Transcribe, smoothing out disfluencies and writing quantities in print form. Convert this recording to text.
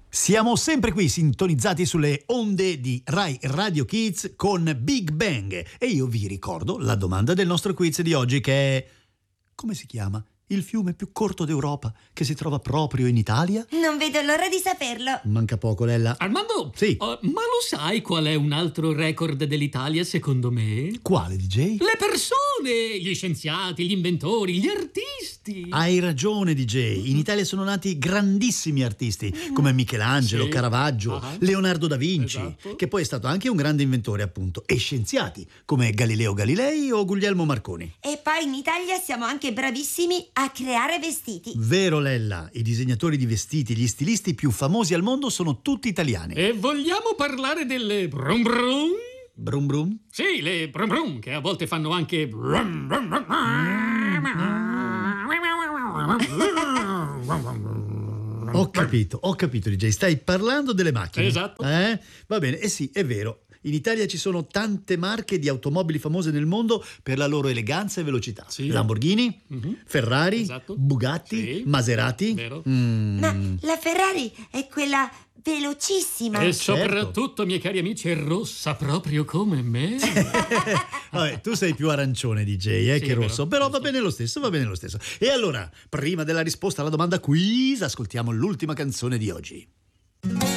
Siamo sempre qui sintonizzati sulle onde di Rai Radio Kids con Big Bang e io vi ricordo la domanda del nostro quiz di oggi che è: come si chiama il fiume più corto d'Europa che si trova proprio in Italia? Non vedo l'ora di saperlo. Manca poco, Lella. Armando? Sì. Ma lo sai qual è un altro record dell'Italia secondo me? Quale, DJ? Le persone, gli scienziati, gli inventori, gli artisti. Hai ragione, DJ. In Italia sono nati grandissimi artisti come Michelangelo, Sì. Caravaggio, Leonardo da Vinci, Esatto. che poi è stato anche un grande inventore, appunto, e scienziati come Galileo Galilei o Guglielmo Marconi. E poi in Italia siamo anche bravissimi a creare vestiti. Vero, Lella, i disegnatori di vestiti, gli stilisti più famosi al mondo sono tutti italiani. E vogliamo parlare delle brum brum? Brum brum? Sì, le brum brum, che a volte fanno anche brum brum brum. Ho capito, DJ. Stai parlando delle macchine. Esatto. Va bene, sì, è vero. In Italia ci sono tante marche di automobili famose nel mondo per la loro eleganza e velocità. Sì. Lamborghini, Ferrari, Esatto. Bugatti, Sì. Maserati. Vero. Ma la Ferrari è quella velocissima. E soprattutto, miei cari amici, è rossa proprio come me. Vabbè, tu sei più arancione, DJ, Sì, che è rosso. vero, Però giusto. va bene lo stesso. E allora, prima della risposta alla domanda quiz, ascoltiamo l'ultima canzone di oggi.